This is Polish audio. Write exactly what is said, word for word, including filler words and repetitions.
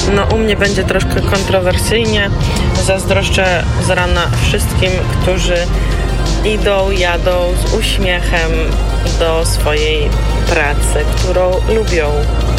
No u mnie będzie troszkę kontrowersyjnie. Zazdroszczę z rana wszystkim, którzy idą, jadą z uśmiechem do swojej pracy, którą lubią.